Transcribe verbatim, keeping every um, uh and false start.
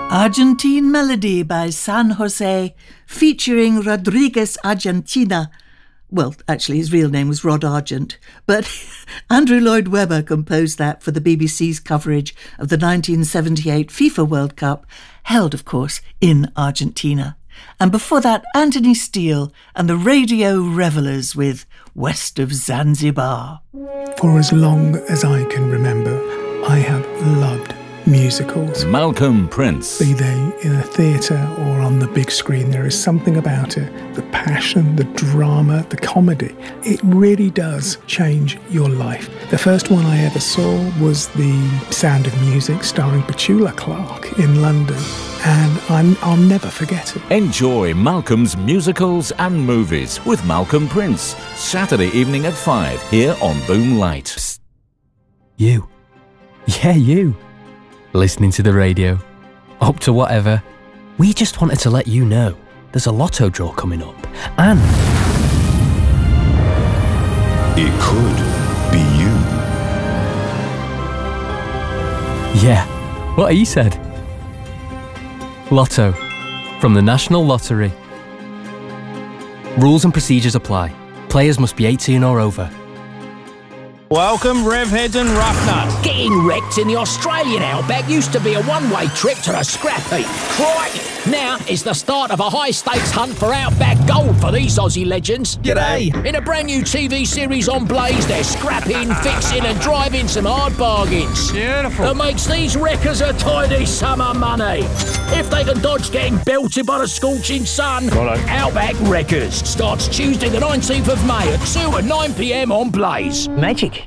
Argentine Melody by San Jose, featuring Rodriguez Argentina. Well, actually, his real name was Rod Argent, but Andrew Lloyd Webber composed that for the B B C's coverage of the nineteen seventy-eight FIFA World Cup, held, of course, in Argentina. And before that, Anthony Steele and the Radio Revellers with West of Zanzibar. For as long as I can remember, I have loved musicals. Malcolm Prince. Be they in a theatre or on the big screen, there is something about it. The passion, the drama, the comedy. It really does change your life. The first one I ever saw was The Sound of Music, starring Petula Clark in London. And I'm, I'll never forget it. Enjoy Malcolm's musicals and movies with Malcolm Prince. Saturday evening at five, here on Boom Light. Psst. You. Yeah, you. Listening to the radio, up to whatever. We just wanted to let you know there's a lotto draw coming up, and it could be you. Yeah, what he said. Lotto, from the National Lottery. Rules and procedures apply. Players must be eighteen or over. Welcome, Revheads and Roughnut. Getting wrecked in the Australian outback used to be a one-way trip to the scrap heap. Crikey! Now is the start of a high-stakes hunt for outback gold for these Aussie legends. G'day! In a brand new T V series on Blaze, they're scrapping, fixing and driving some hard bargains. Beautiful. That makes these wreckers a tidy sum of money. If they can dodge getting belted by the scorching sun, Righto. Outback Wreckers starts Tuesday the nineteenth of May at two and nine p m on Blaze. Magic.